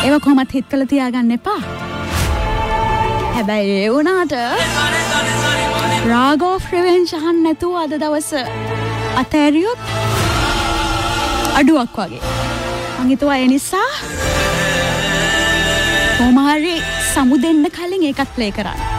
ඒව කොහොමත් හිත කළ තියාගන්න එපා. හැබැයි ඒ වුණාට රාග ඔෆ් රිවෙන්ජ් අහන්න නැතුව අද දවස අතෑරියොත් අඩුවක් වගේ. මං හිතුවා ඒ නිසා කොහොම හරි සමු දෙන්න කලින් ඒකත් ප්ලේ කරන්න.